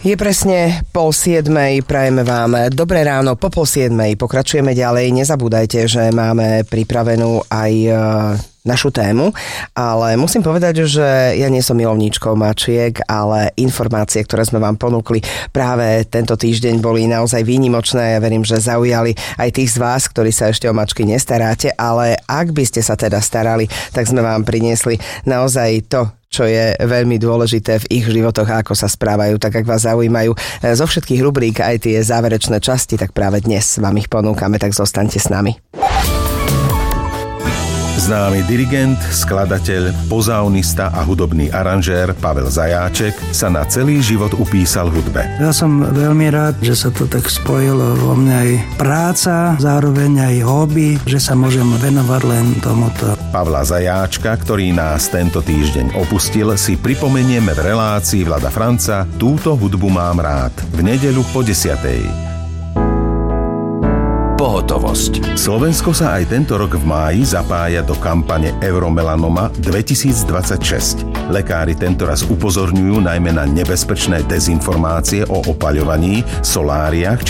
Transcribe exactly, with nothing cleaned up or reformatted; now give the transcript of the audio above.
Je presne pol siedmej, prajeme vám dobré ráno, po pol siedmej pokračujeme ďalej. Nezabúdajte, že máme pripravenú aj našu tému, ale musím povedať, že ja nie som milovníčkou mačiek, ale informácie, ktoré sme vám ponúkli práve tento týždeň, boli naozaj výnimočné. Ja verím, že zaujali aj tých z vás, ktorí sa ešte o mačky nestaráte, ale ak by ste sa teda starali, tak sme vám priniesli naozaj to, čo je veľmi dôležité v ich životoch a ako sa správajú. Tak ak vás zaujímajú zo všetkých rubrík aj tie záverečné časti, tak práve dnes vám ich ponúkame, tak zostaňte s nami. Známy dirigent, skladateľ, pozaunista a hudobný aranžér Pavel Zajáček sa na celý život upísal hudbe. Ja som veľmi rád, že sa to tak spojilo vo mne aj práca, zároveň aj hobby, že sa môžem venovať len tomuto. Pavla Zajáčka, ktorý nás tento týždeň opustil, si pripomenieme v relácii Vlada Franca Túto hudbu mám rád v nedeľu po desiatej. Pohotovosť. Slovensko sa aj tento rok v máji zapája do kampane Euromelanoma dvetisícdvadsaťšesť. Lekári tentoraz upozorňujú najmä na nebezpečné dezinformácie o opaľovaní, soláriach